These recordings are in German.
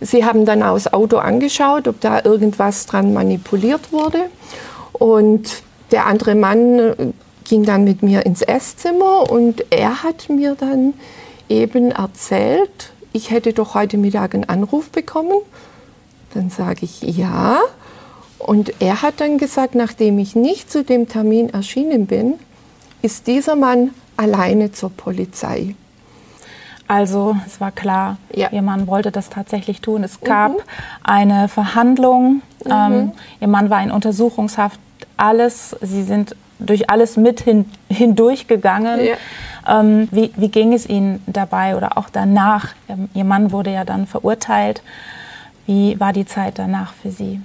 Sie haben dann auch das Auto angeschaut, ob da irgendwas dran manipuliert wurde. Und der andere Mann ging dann mit mir ins Esszimmer und er hat mir dann eben erzählt, ich hätte doch heute Mittag einen Anruf bekommen. Dann sage ich ja. Und er hat dann gesagt, nachdem ich nicht zu dem Termin erschienen bin, ist dieser Mann alleine zur Polizei. Also es war klar, Ja. Ihr Mann wollte das tatsächlich tun. Es gab eine Verhandlung. Ihr Mann war in Untersuchungshaft. Sie sind durch alles mit hindurchgegangen. Ja. Wie ging es Ihnen dabei oder auch danach? Ihr Mann wurde ja dann verurteilt. Wie war die Zeit danach für Sie?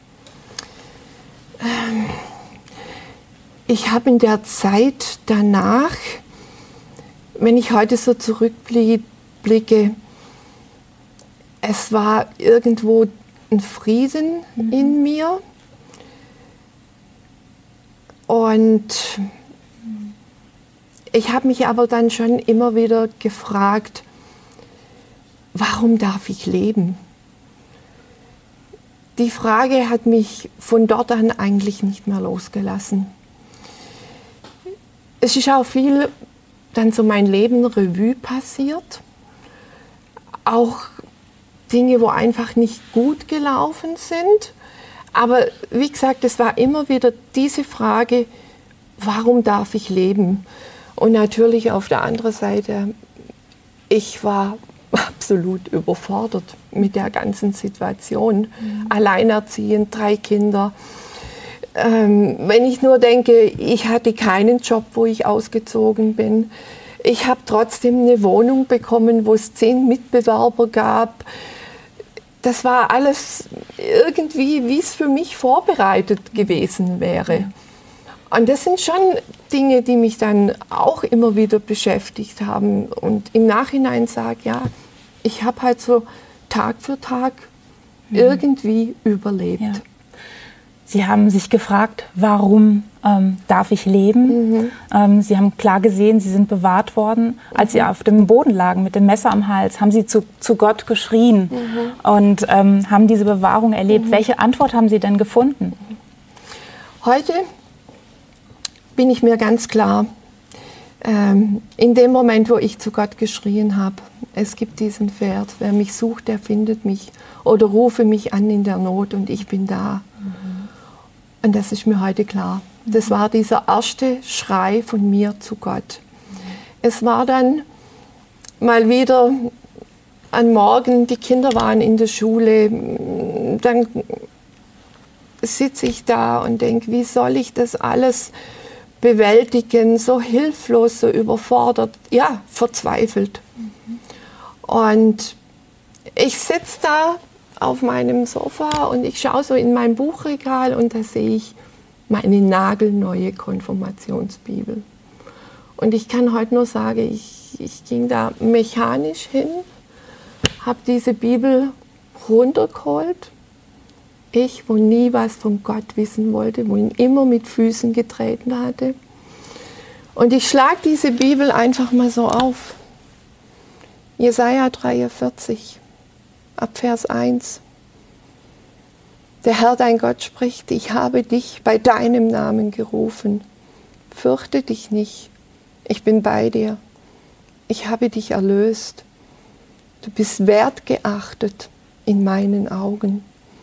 Ich habe in der Zeit danach, wenn ich heute so zurückblicke, es war irgendwo ein Frieden in mir. Und ich habe mich aber dann schon immer wieder gefragt, warum darf ich leben? Die Frage hat mich von dort an eigentlich nicht mehr losgelassen. Es ist auch viel dann so mein Leben Revue passiert. Auch Dinge, wo einfach nicht gut gelaufen sind. Aber wie gesagt, es war immer wieder diese Frage, warum darf ich leben? Und natürlich auf der anderen Seite, ich war absolut überfordert mit der ganzen Situation. Alleinerziehend, 3 Kinder. Wenn ich nur denke, ich hatte keinen Job, wo ich ausgezogen bin. Ich habe trotzdem eine Wohnung bekommen, wo es 10 Mitbewerber gab. Das war alles irgendwie, wie es für mich vorbereitet gewesen wäre. Und das sind schon Dinge, die mich dann auch immer wieder beschäftigt haben. Und im Nachhinein sage, ja, ich habe halt so Tag für Tag irgendwie überlebt. Ja. Sie haben sich gefragt, warum darf ich leben? Sie haben klar gesehen, Sie sind bewahrt worden. Als Sie auf dem Boden lagen mit dem Messer am Hals, haben Sie zu Gott geschrien und haben diese Bewahrung erlebt. Welche Antwort haben Sie denn gefunden? Heute bin ich mir ganz klar, in dem Moment, wo ich zu Gott geschrien habe, es gibt diesen Vers, wer mich sucht, der findet mich, oder rufe mich an in der Not und ich bin da. Und das ist mir heute klar. Das war dieser erste Schrei von mir zu Gott. Es war dann mal wieder am Morgen, die Kinder waren in der Schule, dann sitze ich da und denke, wie soll ich das alles bewältigen, so hilflos, so überfordert, ja, verzweifelt. Und ich sitze da auf meinem Sofa und ich schaue so in mein Buchregal und da sehe ich meine nagelneue Konfirmationsbibel. Und ich kann heute nur sagen, ich ging da mechanisch hin, habe diese Bibel runtergeholt. Ich, wo nie was von Gott wissen wollte, wo ihn immer mit Füßen getreten hatte. Und ich schlage diese Bibel einfach mal so auf. Jesaja 43, ab Vers 1. Der Herr, dein Gott, spricht, ich habe dich bei deinem Namen gerufen. Fürchte dich nicht, ich bin bei dir. Ich habe dich erlöst. Du bist wertgeachtet in meinen Augen.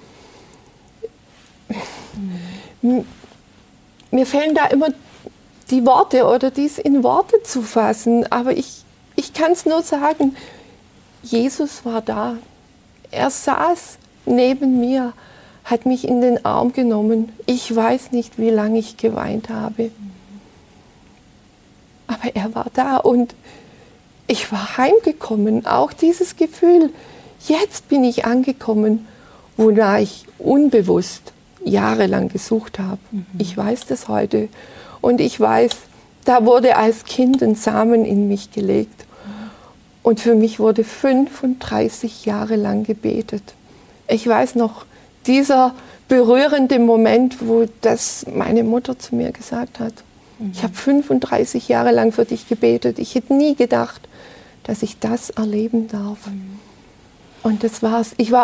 Mir fehlen da immer die Worte oder dies in Worte zu fassen, aber ich kann es nur sagen, Jesus war da. Er saß neben mir, hat mich in den Arm genommen. Ich weiß nicht, wie lange ich geweint habe. Aber er war da und ich war heimgekommen. Auch dieses Gefühl, jetzt bin ich angekommen, wonach ich unbewusst jahrelang gesucht habe. Ich weiß das heute. Und ich weiß, da wurde als Kind ein Samen in mich gelegt. Und für mich wurde 35 Jahre lang gebetet. Ich weiß noch, dieser berührende Moment, wo das meine Mutter zu mir gesagt hat. Ich habe 35 Jahre lang für dich gebetet. Ich hätte nie gedacht, dass ich das erleben darf. Und das war's. Ich war